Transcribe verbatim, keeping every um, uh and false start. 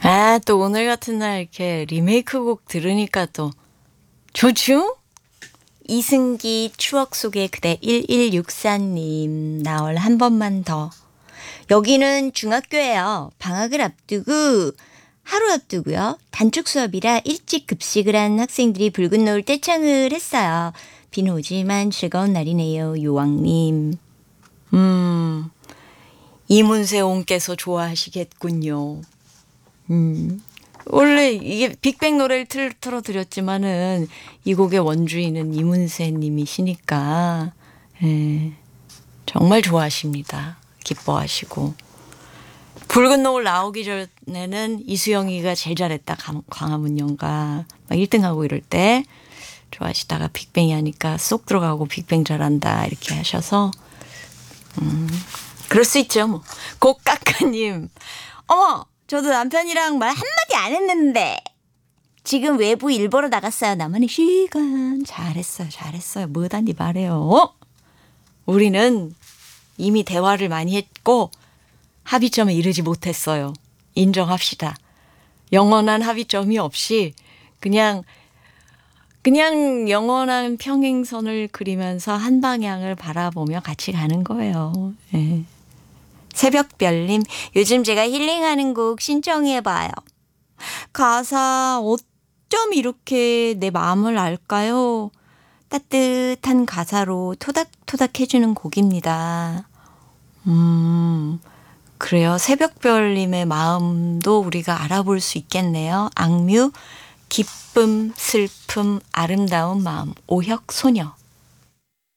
아, 또 오늘 같은 날 이렇게 리메이크 곡 들으니까 또 좋죠? 이승기 추억 속의 그대 일일육사 님 나올 한 번만 더. 여기는 중학교예요. 방학을 앞두고 하루 앞두고요. 단축 수업이라 일찍 급식을 한 학생들이 붉은 노을 떼창을 했어요. 비는 오지만 즐거운 날이네요. 요왕님. 음, 이문세 옹께서 좋아하시겠군요. 음. 원래 이게 빅뱅 노래를 틀, 틀어드렸지만은 이 곡의 원주인은 이문세 님이시니까, 예, 정말 좋아하십니다. 기뻐하시고. 붉은 노을 나오기 전에는 이수영이가 제일 잘했다. 강- 광화문연가. 막 일 등하고 이럴 때 좋아하시다가 빅뱅이 하니까 쏙 들어가고 빅뱅 잘한다. 이렇게 하셔서, 음, 그럴 수 있죠. 뭐. 곡깎아님. 어머! 저도 남편이랑 말 한마디 안 했는데 지금 외부 일 보러 나갔어요. 나만의 시간. 잘했어요. 잘했어요. 뭐다니 말해요. 우리는 이미 대화를 많이 했고 합의점에 이르지 못했어요. 인정합시다. 영원한 합의점이 없이 그냥 그냥 영원한 평행선을 그리면서 한 방향을 바라보며 같이 가는 거예요. 예. 새벽별님, 요즘 제가 힐링하는 곡 신청해봐요. 가사 어쩜 이렇게 내 마음을 알까요? 따뜻한 가사로 토닥토닥 해주는 곡입니다. 음, 그래요. 새벽별님의 마음도 우리가 알아볼 수 있겠네요. 악뮤, 기쁨, 슬픔, 아름다운 마음, 오혁소녀.